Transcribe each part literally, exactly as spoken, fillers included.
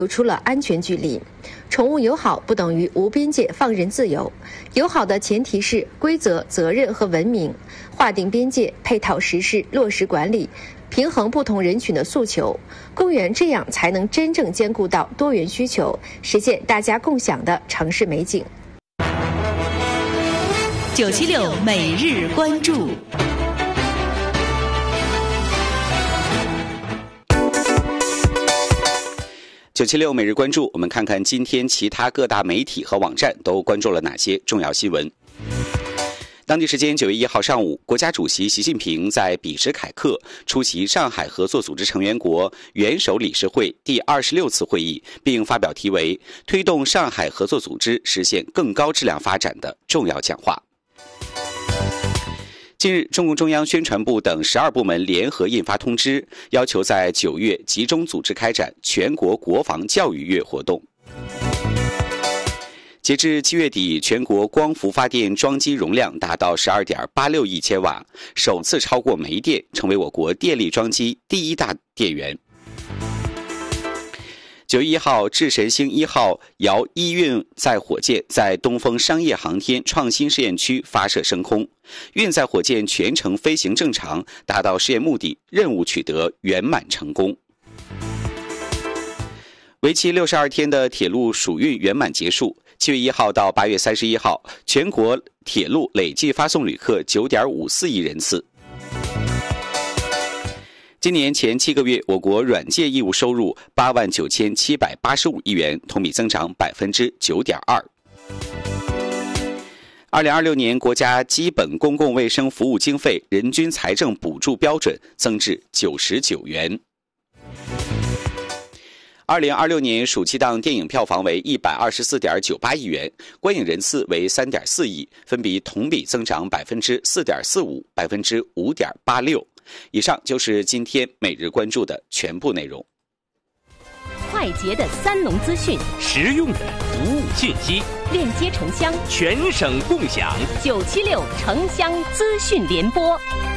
走出了安全距离。宠物友好不等于无边界放任自由，友好的前提是规则、责任和文明，划定边界，配套实施，落实管理，平衡不同人群的诉求。公园这样才能真正兼顾到多元需求，实现大家共享的城市美景。 九七六每日关注。 九七六每日关注，我们看看今天其他各大媒体和网站都关注了哪些重要新闻。当地时间九月一号上午，国家主席习近平在比什凯克出席上海合作组织成员国元首理事会第二十六次会议，并发表题为《推动上海合作组织实现更高质量发展》的重要讲话。近日，中共中央宣传部等十二部门联合印发通知，要求在九月集中组织开展全国国防教育月活动。截至七月底，全国光伏发电装机容量达到 十二点八六亿千瓦，首次超过煤电，成为我国电力装机第一大电源。九月一号，智神星一号遥一运载火箭在东风商业航天创新试验区发射升空，运载火箭全程飞行正常，达到试验目的，任务取得圆满成功。为期六十二天的铁路暑运圆满结束，七月一号到八月三十一号，全国铁路累计发送旅客 九点五四亿人次。今年前七个月，我国软件业务收入八万九千七百八十五亿元，同比增长百分之九点二。二零二六年国家基本公共卫生服务经费人均财政补助标准增至九十九元。二零二六年暑期档电影票房为一百二十四点九八亿元，观影人次为三点四亿，分别同比增长百分之四点四五、百分之五点八六。以上就是今天每日关注的全部内容。 快捷的三农资讯， 实用的服务信息， 链接城乡， 全省共享。 九七六城乡资讯联播。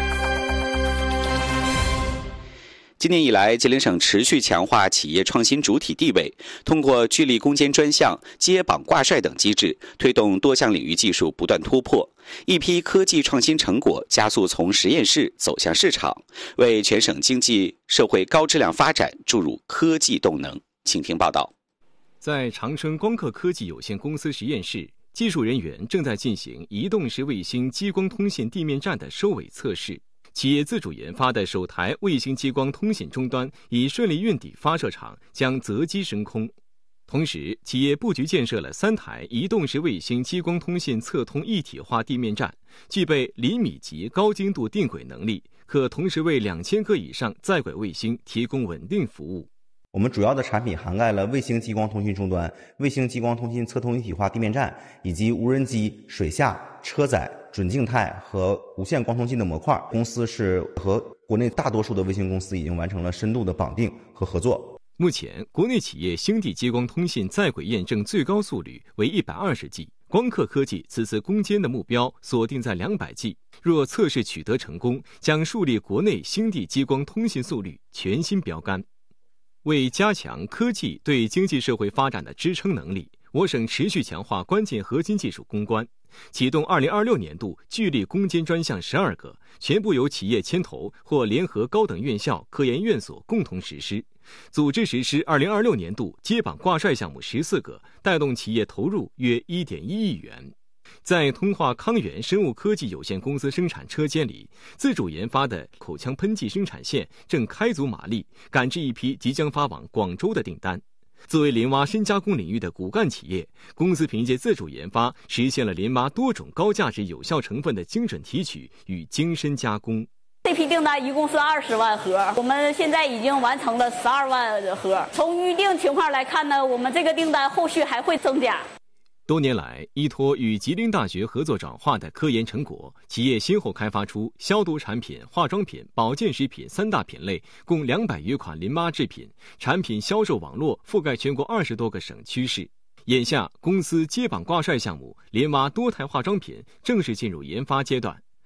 今年以来，吉林省持续强化企业创新主体地位，通过聚力攻坚专项、接榜挂帅等机制，推动多项领域技术不断突破，一批科技创新成果加速从实验室走向市场，为全省经济社会高质量发展注入科技动能。请听报道。 在长春光刻科技有限公司实验室，技术人员正在进行移动式卫星激光通信地面站的收尾测试。企业自主研发的首台卫星激光通信终端已顺利运抵发射场，将择机升空。同时，企业布局建设了三台移动式卫星激光通信测通一体化地面站，具备厘米级高精度定轨能力，可同时为两千颗以上在轨卫星提供稳定服务。 我们主要的产品涵盖了卫星激光通信终端、卫星激光通信测通一体化地面站，以及无人机、水下、车载、准静态和无线光通信的模块。公司是和国内大多数的卫星公司已经完成了深度的绑定和合作。 目前，国内企业星地激光通信在轨验证最高速率为一百二十 G， 光刻科技此次攻坚的目标锁定在两百 G。若测试取得成功，将树立国内星地激光通信速率全新标杆。为加强科技对经济社会发展的支撑能力，我省持续强化关键核心技术攻关，启动二零二六年度聚力攻坚专项十二个，全部由企业牵头或联合高等院校、科研院所共同实施，组织实施二零二六年度接榜挂帅项目十四个，带动企业投入约 一点一亿元。在通化康源生物科技有限公司生产车间里，自主研发的口腔喷剂生产线正开足马力，赶制一批即将发往广州的订单。作为林蛙深加工领域的骨干企业，公司凭借自主研发，实现了林蛙多种高价值有效成分的精准提取与精深加工。 这批订单一共是二十万盒，我们现在已经完成了十二万盒。从预定情况来看呢，我们这个订单后续还会增加。 多年来，依托与吉林大学合作转化的科研成果，企业先后开发出消毒产品、化妆品、保健食品三大品类，共两百余款林蛙制品，产品销售网络覆盖全国二十多个省区市。眼下，公司接榜挂帅项目林蛙多肽化妆品正式进入研发阶段。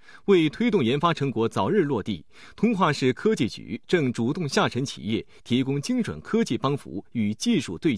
为推动研发成果早日落地，通化市科技局正主动下沉企业，提供精准科技帮扶与技术对